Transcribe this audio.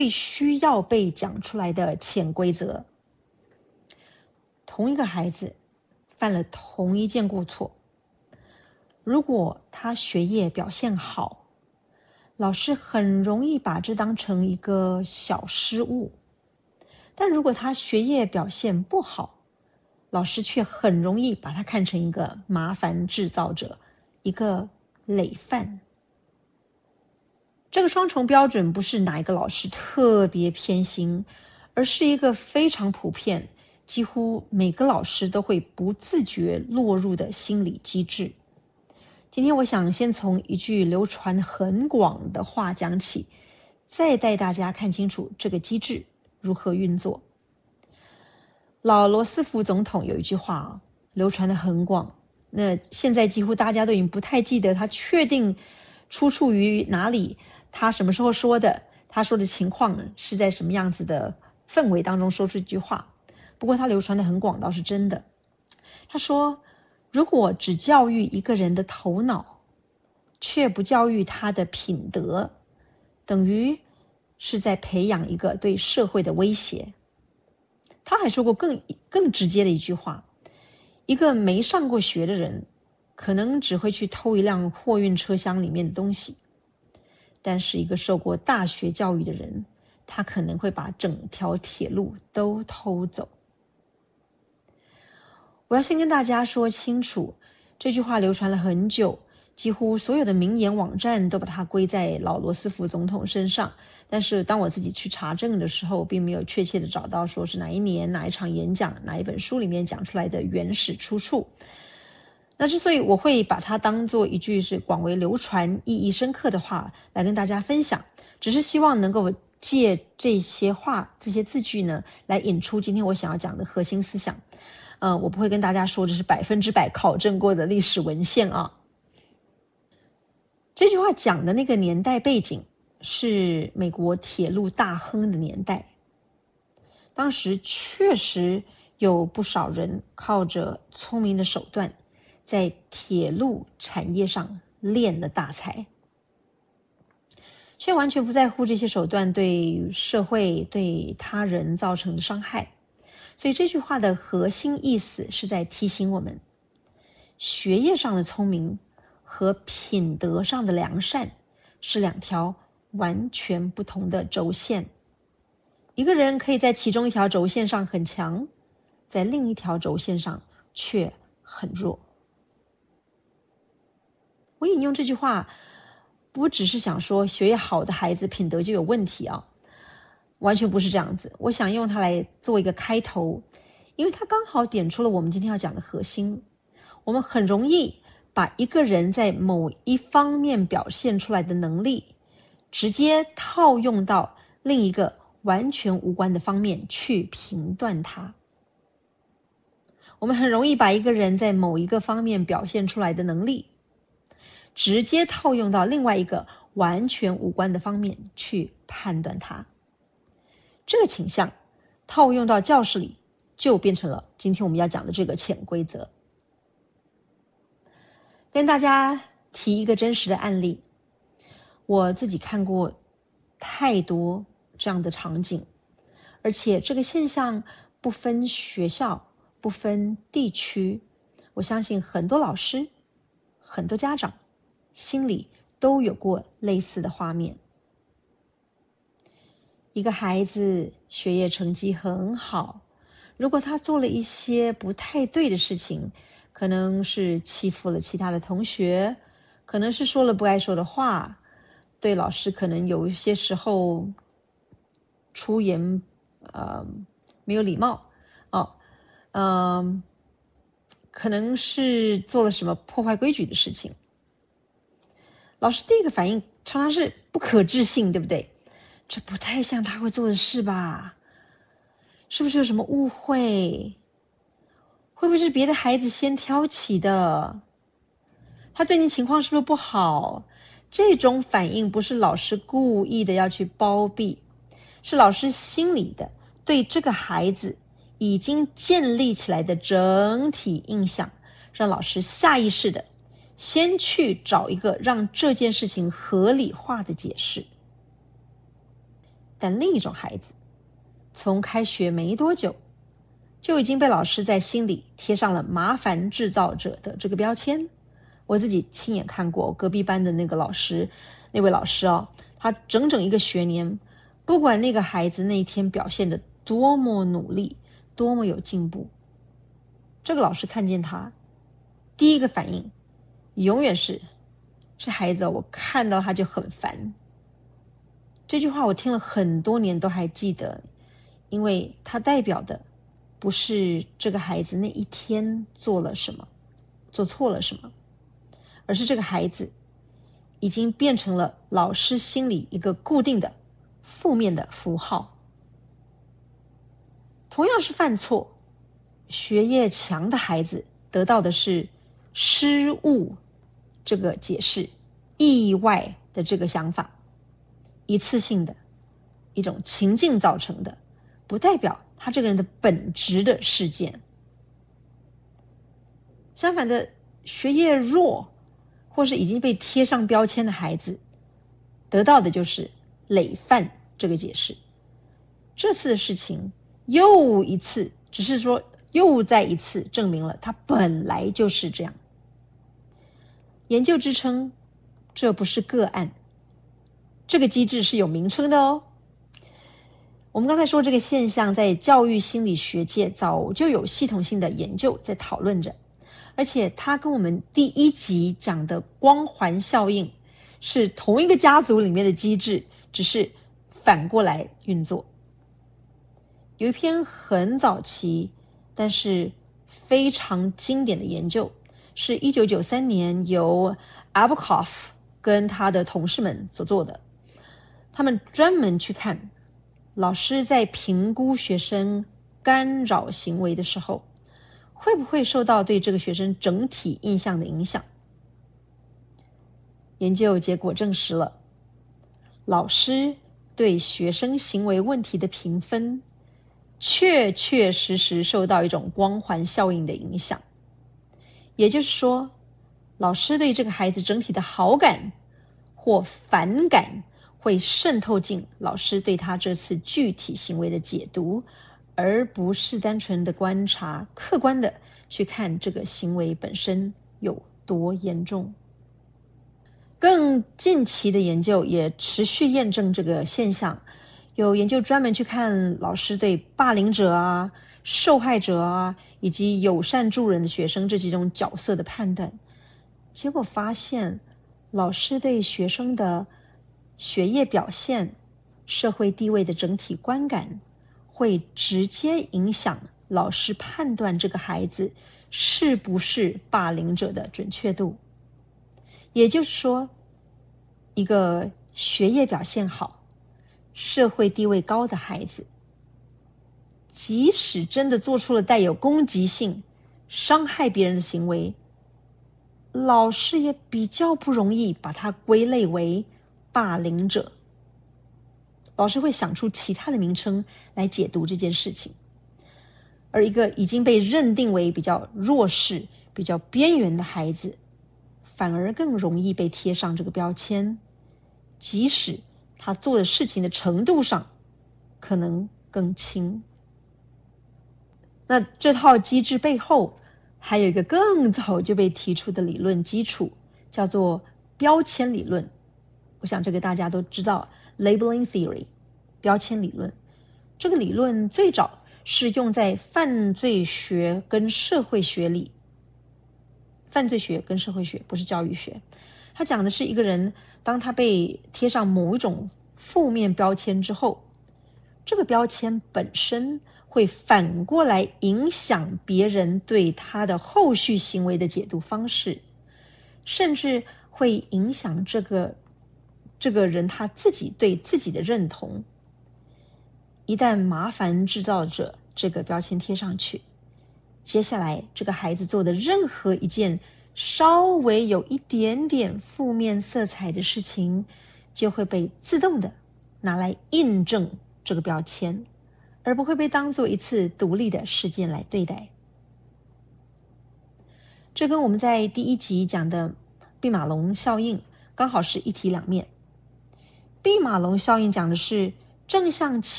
需要被讲出来的潜规则。同一个孩子犯了同一件过错，如果他学业表现好，老师很容易把这当成一个小失误，但如果他学业表现不好，老师却很容易把他看成一个麻烦制造者，一个累犯。这个双重标准不是哪一个老师特别偏心，而是一个非常普遍，几乎每个老师都会不自觉落入的心理机制。今天我想先从一句流传很广的话讲起，再带大家看清楚这个机制如何运作。老罗斯福总统有一句话流传得很广，那现在几乎大家都已经不太记得他确定出处于哪里，他什么时候说的，他说的情况是在什么样子的氛围当中说出这句话。不过他流传得很广倒是真的。他说，如果只教育一个人的头脑，却不教育他的品德，等于是在培养一个对社会的威胁。他还说过更直接的一句话，一个没上过学的人可能只会去偷一辆货运车厢里面的东西，但是一个受过大学教育的人，他可能会把整条铁路都偷走。我要先跟大家说清楚，这句话流传了很久，几乎所有的名言网站都把它归在老罗斯福总统身上，但是当我自己去查证的时候，并没有确切的找到说是哪一年哪一场演讲哪一本书里面讲出来的原始出处。那之所以我会把它当做一句是广为流传意义深刻的话来跟大家分享，只是希望能够借这些话这些字句呢，来引出今天我想要讲的核心思想。我不会跟大家说这是100%考证过的历史文献啊。这句话讲的那个年代背景是美国铁路大亨的年代，当时确实有不少人靠着聪明的手段在铁路产业上练了大财，却完全不在乎这些手段对社会对他人造成的伤害。所以这句话的核心意思是在提醒我们，学业上的聪明和品德上的良善是两条完全不同的轴线。一个人可以在其中一条轴线上很强，在另一条轴线上却很弱。我引用这句话不只是想说学业好的孩子品德就有问题啊，完全不是这样子。我想用它来做一个开头，因为它刚好点出了我们今天要讲的核心。我们很容易把一个人在某一方面表现出来的能力，直接套用到另一个完全无关的方面去评断他。我们很容易把一个人在某一个方面表现出来的能力，直接套用到另外一个完全无关的方面去判断他。这个倾向套用到教室里，就变成了今天我们要讲的这个潜规则。跟大家提一个真实的案例，我自己看过太多这样的场景，而且这个现象不分学校，不分地区，我相信很多老师很多家长心里都有过类似的画面。一个孩子学业成绩很好，如果他做了一些不太对的事情，可能是欺负了其他的同学，可能是说了不该说的话，对老师可能有一些时候出言没有礼貌可能是做了什么破坏规矩的事情。老师第一个反应常常是不可置信，对不对？这不太像他会做的事吧？是不是有什么误会？会不会是别的孩子先挑起的？他最近情况是不是不好？这种反应不是老师故意的要去包庇，是老师心里的对这个孩子已经建立起来的整体印象，让老师下意识的先去找一个让这件事情合理化的解释。 但另一种孩子从开学没多久就已经被老师在心里贴上了麻烦制造者的这个标签。我自己亲眼看过隔壁班的那位老师他整整一个学年，不管那个孩子那一天表现得多么努力，多么有进步，这个老师看见他第一个反应永远是，这孩子我看到他就很烦。这句话我听了很多年都还记得，因为它代表的不是这个孩子那一天做了什么，做错了什么，而是这个孩子已经变成了老师心里一个固定的负面的符号。同样是犯错，学业强的孩子得到的是失误这个解释，意外的这个想法，一次性的一种情境造成的，不代表他这个人的本质的事件。相反的，学业弱或是已经被贴上标签的孩子得到的就是累犯这个解释。这次的事情又一次，只是说又再一次证明了它本来就是这样。研究支撑这不是个案，这个机制是有名称的哦。我们刚才说这个现象在教育心理学界早就有系统性的研究在讨论着，而且它跟我们第一集讲的光环效应是同一个家族里面的机制，只是反过来运作。有一篇很早期但是非常经典的研究，是1993年由 Abacoff 跟他的同事们所做的。他们专门去看老师在评估学生干扰行为的时候，会不会受到对这个学生整体印象的影响。研究结果证实了，老师对学生行为问题的评分确确实实受到一种光环效应的影响。也就是说，老师对这个孩子整体的好感或反感会渗透进老师对他这次具体行为的解读，而不是单纯的观察，客观的去看这个行为本身有多严重。更近期的研究也持续验证这个现象，有研究专门去看老师对霸凌者啊、受害者啊以及友善助人的学生这几种角色的判断，结果发现老师对学生的学业表现、社会地位的整体观感会直接影响老师判断这个孩子是不是霸凌者的准确度。也就是说，一个学业表现好、社会地位高的孩子，即使真的做出了带有攻击性、伤害别人的行为，老师也比较不容易把他归类为霸凌者。老师会想出其他的名称来解读这件事情。而一个已经被认定为比较弱势、比较边缘的孩子，反而更容易被贴上这个标签，即使他做的事情的程度上可能更轻。那这套机制背后还有一个更早就被提出的理论基础，叫做标签理论。我想这个大家都知道 labeling theory， 标签理论。这个理论最早是用在犯罪学跟社会学里，犯罪学跟社会学，不是教育学。他讲的是一个人当他被贴上某一种负面标签之后，这个标签本身会反过来影响别人对他的后续行为的解读方式，甚至会影响这个人他自己对自己的认同。一旦麻烦制造者这个标签贴上去，接下来这个孩子做的任何一件稍微有一点点负面色彩的事情，就会被自动的拿来印证这个标签，而不会被当作一次独立的事件来对待。这跟我们在第一集讲的毕马龙效应刚好是一体两面。毕马龙效应讲的是正像